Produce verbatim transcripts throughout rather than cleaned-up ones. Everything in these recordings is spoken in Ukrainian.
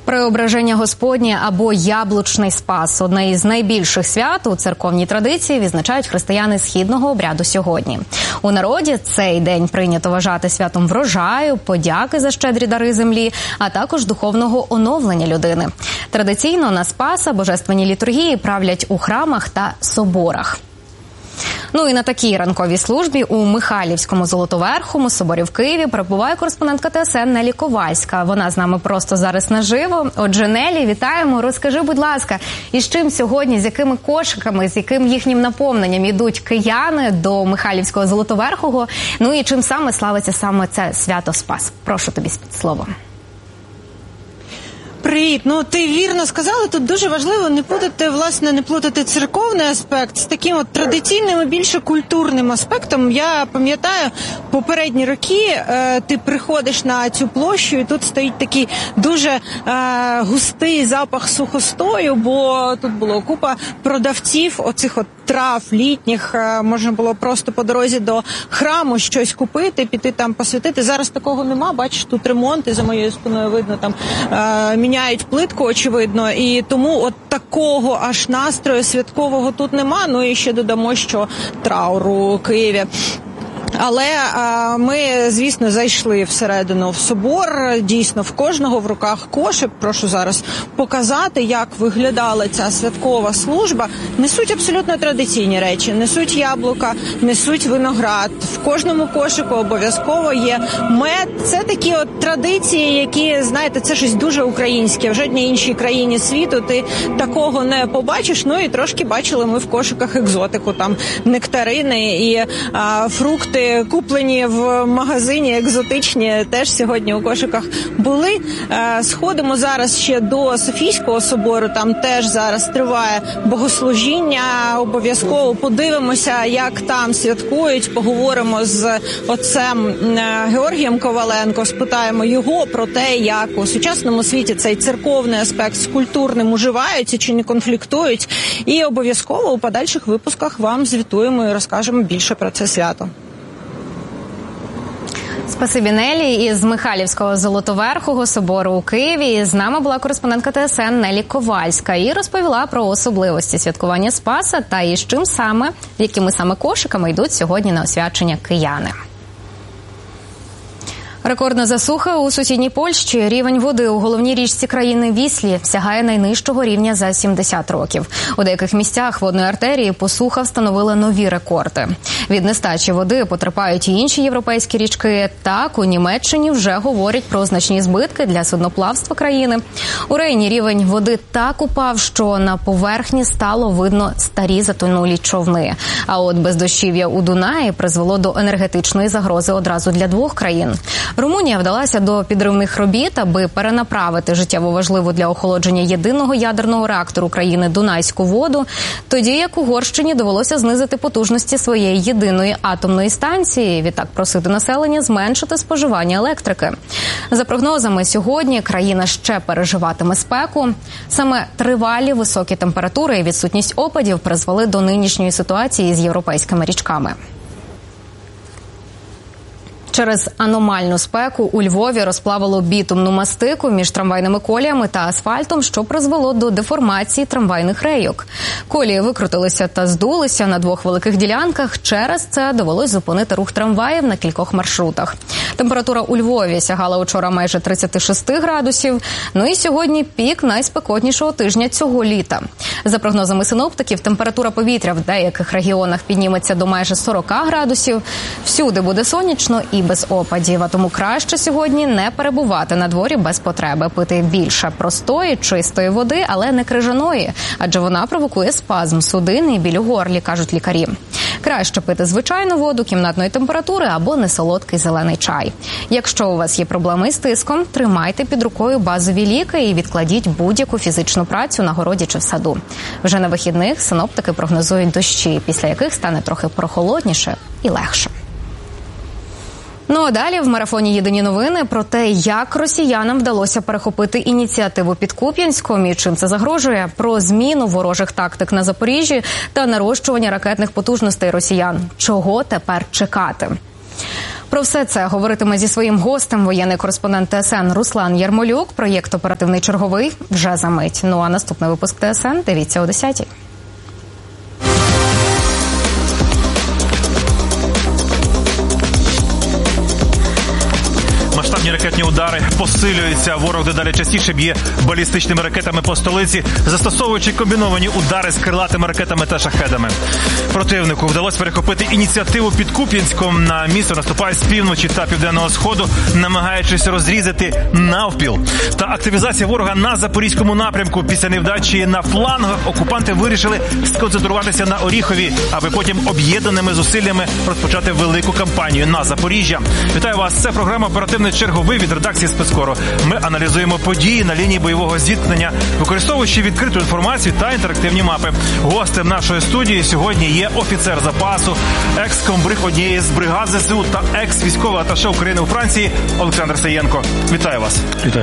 Преображення Господнє або Яблучний Спас – одне із найбільших свят у церковній традиції відзначають християни східного обряду сьогодні. У народі цей день прийнято вважати святом врожаю, подяки за щедрі дари землі, а також духовного оновлення людини. Традиційно на Спаса божественні літургії правлять у храмах та соборах. Ну і на такій ранковій службі у Михайлівському Золотоверхому соборі в Києві перебуває кореспондентка Т С Н Нелі Ковальська. Вона з нами просто зараз наживо. Отже, Нелі, вітаємо. Розкажи, будь ласка, із чим сьогодні, з якими кошиками, з яким їхнім наповненням йдуть кияни до Михайлівського Золотоверхого? Ну і чим саме славиться саме це свято Спас? Прошу тобі слово. Привіт. Ну, ти вірно сказала, тут дуже важливо не плутати, власне, не плутати церковний аспект з таким от традиційним і більше культурним аспектом. Я пам'ятаю, попередні роки е, ти приходиш на цю площу, і тут стоїть такий дуже е, густий запах сухостою, бо тут було купа продавців оцих от трав літніх, е, можна було просто по дорозі до храму щось купити, піти там посвятити. Зараз такого нема, бачиш, тут ремонт, і за моєю спиною видно там е, міняють плитку, очевидно, і тому от такого аж настрою святкового тут нема. Ну і ще додамо, що трауру у Києві. Але а, ми, звісно, зайшли всередину в собор. Дійсно, в кожного в руках кошик. Прошу зараз показати, як виглядала ця святкова служба. Несуть абсолютно традиційні речі. Несуть яблука, несуть виноград. В кожному кошику обов'язково є мед. Це такі от традиції, які, знаєте, це щось дуже українське. В жодній іншій країні світу ти такого не побачиш. Ну і трошки бачили ми в кошиках екзотику. Там нектарини і а, фрукти, куплені в магазині, екзотичні, теж сьогодні у кошиках були. Сходимо зараз ще до Софійського собору, там теж зараз триває богослужіння, обов'язково подивимося, як там святкують, поговоримо з отцем Георгієм Коваленко, спитаємо його про те, як у сучасному світі цей церковний аспект з культурним уживаються чи не конфліктують, і обов'язково у подальших випусках вам звітуємо і розкажемо більше про це свято. Спасибі, Нелі. Із Михайлівського Золотоверхого собору у Києві з нами була кореспондентка Т С Н Нелі Ковальська і розповіла про особливості святкування Спаса та із чим саме, якими саме кошиками йдуть сьогодні на освячення кияни. Рекордна засуха у сусідній Польщі. Рівень води у головній річці країни Віслі сягає найнижчого рівня за сімдесят років. У деяких місцях водної артерії посуха встановила нові рекорди. Від нестачі води потерпають і інші європейські річки. Так, у Німеччині вже говорять про значні збитки для судноплавства країни. У Рейні рівень води так упав, що на поверхні стало видно старі затонулі човни. А от бездощів'я у Дунаї призвело до енергетичної загрози одразу для двох країн. Румунія вдалася до підривних робіт, аби перенаправити життєво важливу для охолодження єдиного ядерного реактору країни Дунайську воду, тоді як Угорщині довелося знизити потужності своєї єдиної атомної станції, відтак просити населення зменшити споживання електрики. За прогнозами, сьогодні країна ще переживатиме спеку. Саме тривалі високі температури і відсутність опадів призвели до нинішньої ситуації з європейськими річками. Через аномальну спеку у Львові розплавило бітумну мастику між трамвайними коліями та асфальтом, що призвело до деформації трамвайних рейок. Колії викрутилися та здулися на двох великих ділянках. Через це довелось зупинити рух трамваїв на кількох маршрутах. Температура у Львові сягала учора майже тридцять шість градусів. Ну і сьогодні пік найспекотнішого тижня цього літа. За прогнозами синоптиків, температура повітря в деяких регіонах підніметься до майже сорок градусів. Всюди буде сонячно і без опадів, а тому краще сьогодні не перебувати на дворі без потреби, пити більше простої, чистої води, але не крижаної, адже вона провокує спазм судин і біль у горлі, кажуть лікарі. Краще пити звичайну воду кімнатної температури або несолодкий зелений чай. Якщо у вас є проблеми з тиском, тримайте під рукою базові ліки і відкладіть будь-яку фізичну працю на городі чи в саду. Вже на вихідних синоптики прогнозують дощі, після яких стане трохи прохолодніше і легше. Ну а далі в марафоні «Єдині новини» про те, як росіянам вдалося перехопити ініціативу під Куп'янськом і чим це загрожує, про зміну ворожих тактик на Запоріжжі та нарощування ракетних потужностей росіян. Чого тепер чекати? Про все це говоритиме зі своїм гостем воєнний кореспондент ТСН Руслан Ярмолюк. Проєкт «Оперативний черговий» вже за мить. Ну а наступний випуск ТСН дивіться о десятій. Масштабні ракетні удари посилюються. Ворог дедалі частіше б'є балістичними ракетами по столиці, застосовуючи комбіновані удари з крилатими ракетами та шахедами. Противнику вдалося перехопити ініціативу під Куп'янськом. На місто наступає з півночі та південного сходу, намагаючись розрізати навпіл. Та активізація ворога на Запорізькому напрямку. Після невдачі на флангах окупанти вирішили сконцентруватися на Оріхові, аби потім об'єднаними зусиллями розпочати велику кампанію на Запоріжжя. Вітаю вас, це програма «Оперативний черговий» від редакції Спецкору. Ми аналізуємо події на лінії бойового зіткнення, використовуючи відкриту інформацію та інтерактивні мапи. Гостем нашої студії сьогодні є офіцер запасу, екс-комбриг однієї з бригад ЗСУ та екс-військовий аташе України у Франції Олександр Саєнко. Вітаю вас. Вітаю.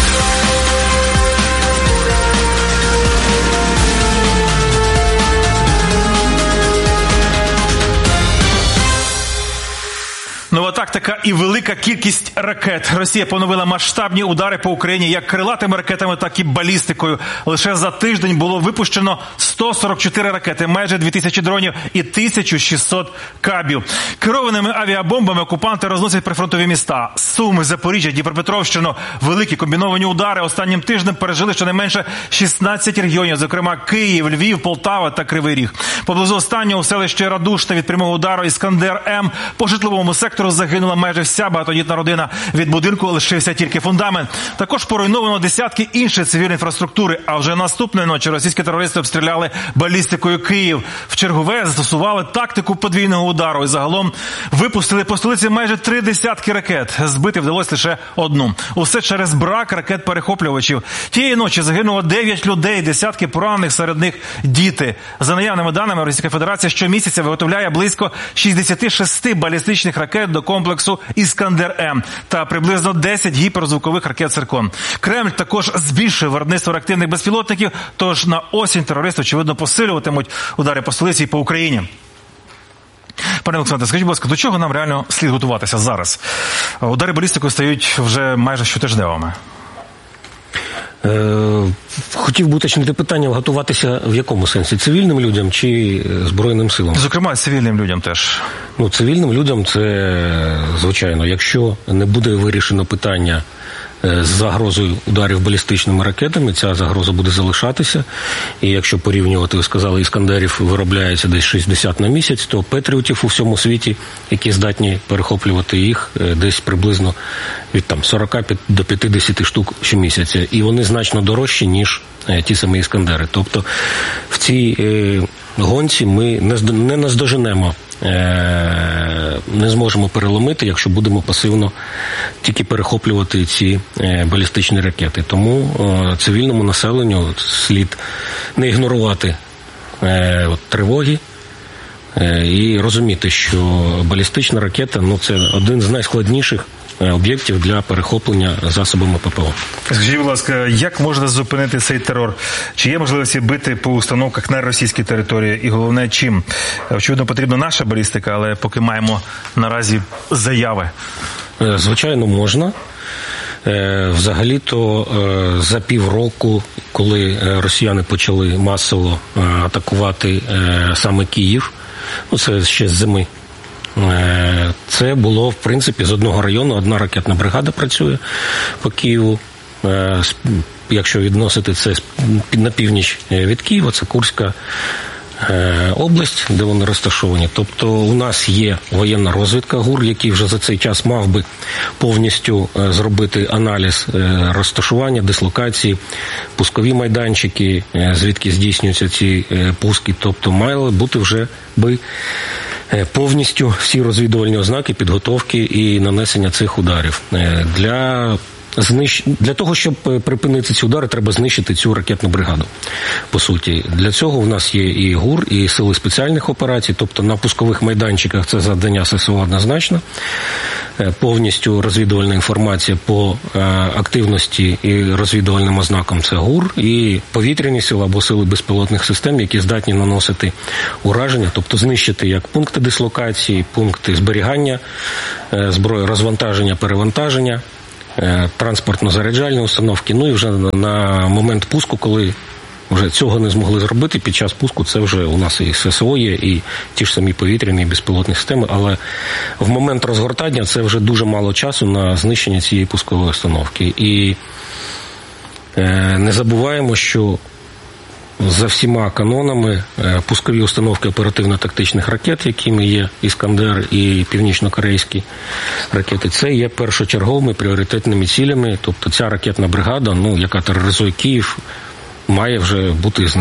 Нова тактика і велика кількість ракет. Росія поновила масштабні удари по Україні як крилатими ракетами, так і балістикою. Лише за тиждень було випущено сто сорок чотири ракети, майже дві тисячі дронів і тисяча шістсот кабів. Керованими авіабомбами окупанти розносять прифронтові міста. Суми, Запоріжжя, Дніпропетровщину. Великі комбіновані удари останнім тижнем пережили щонайменше шістнадцять регіонів, зокрема Київ, Львів, Полтава та Кривий Ріг. Поблизу останнього у селищі Радушта від прямого удару «Іскандер-М» по житловому сектору загинула майже вся багатодітна родина. Від будинку лишився тільки фундамент. Також поруйновано десятки інших цивільної інфраструктури. А вже наступної ночі російські терористи обстріляли балістикою Київ. В чергове застосували тактику подвійного удару і загалом випустили по столиці майже три десятки ракет. Збити вдалося лише одну. Усе через брак ракет-перехоплювачів. Тієї ночі загинуло дев'ять людей, десятки поранених, серед них діти. За наявними даними, Російська Федерація щомісяця виготовляє близько шістдесят шість балістичних ракет до комплексу «Іскандер-М» та приблизно десять гіперзвукових ракет «Циркон». Кремль також збільшує виробництво реактивних безпілотників, тож на осінь терористи, очевидно, посилюватимуть удари по столиці і по Україні. Пане Олександре, скажіть, будь ласка, до чого нам реально слід готуватися зараз? Удари балістикою стають вже майже щотижневими. Хотів би уточнити питання, готуватися в якому сенсі? Цивільним людям чи Збройним силам? Зокрема, цивільним людям теж. Ну, цивільним людям це, звичайно, якщо не буде вирішено питання з загрозою ударів балістичними ракетами, ця загроза буде залишатися. І якщо порівнювати, ви сказали, іскандерів виробляється десь шістдесят на місяць, то петріотів у всьому світі, які здатні перехоплювати їх, десь приблизно від там сорок до п'ятдесят штук щомісяця. І вони значно дорожчі, ніж ті самі іскандери. Тобто в цій е, гонці ми не, не наздоженемо, не зможемо переломити, якщо будемо пасивно тільки перехоплювати ці балістичні ракети. Тому цивільному населенню слід не ігнорувати тривоги і розуміти, що балістична ракета, ну, це один з найскладніших об'єктів для перехоплення засобами ППО. Скажіть, будь ласка, як можна зупинити цей терор? Чи є можливості бити по установках на російській території? І головне, чим? Очевидно, потрібна наша балістика, але поки маємо наразі заяви. Звичайно, можна. Взагалі-то за півроку, коли росіяни почали масово атакувати саме Київ, ну це ще з зими, це було, в принципі, з одного району одна ракетна бригада працює по Києву. Якщо відносити це на північ від Києва, це Курська область, де вони розташовані. Тобто у нас є воєнна розвідка ГУР, який вже за цей час мав би повністю зробити аналіз розташування, дислокації, пускові майданчики, звідки здійснюються ці пуски. Тобто мали бути вже би повністю всі розвідувальні ознаки підготовки і нанесення цих ударів. Для Знищ... Для того, щоб припинити ці удари, треба знищити цю ракетну бригаду, по суті. Для цього в нас є і ГУР, і сили спеціальних операцій, тобто на пускових майданчиках це завдання ССО однозначно. повністю розвідувальна інформація по активності і розвідувальним ознакам – це ГУР, і повітряні сили або сили безпілотних систем, які здатні наносити ураження, тобто знищити як пункти дислокації, пункти зберігання зброї, розвантаження, перевантаження, транспортно-заряджальні установки, ну і вже на момент пуску, коли вже цього не змогли зробити, під час пуску це вже у нас і ССО є, і ті ж самі повітряні, і безпілотні системи, але в момент розгортання це вже дуже мало часу на знищення цієї пускової установки. І е, не забуваємо, що за всіма канонами е, пускові установки оперативно-тактичних ракет, якими є «Іскандер» і північно-корейські ракети, це є першочерговими пріоритетними цілями, тобто ця ракетна бригада, ну, яка тероризує Київ, має вже бути знищена.